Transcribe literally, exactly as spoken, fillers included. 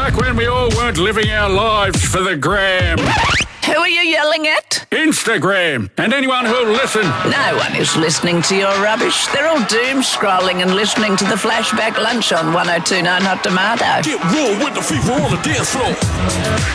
back when we all weren't living our lives for the gram. Who are you yelling at? Instagram. And anyone who'll listen. No one is listening to your rubbish. They're all doom scrolling and listening to the Flashback Lunch on one oh two nine Hot Tomato. Get raw with the fever on the dance floor.